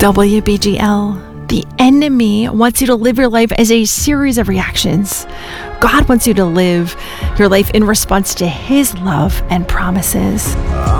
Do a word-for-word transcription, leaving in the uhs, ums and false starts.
W B G L. The enemy wants you to live your life as a series of reactions. God wants you to live your life in response to his love and promises.